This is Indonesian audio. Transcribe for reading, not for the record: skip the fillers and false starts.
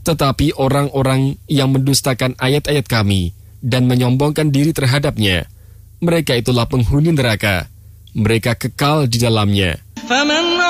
Tetapi orang-orang yang mendustakan ayat-ayat kami dan menyombongkan diri terhadapnya, mereka itulah penghuni neraka. Mereka kekal di dalamnya.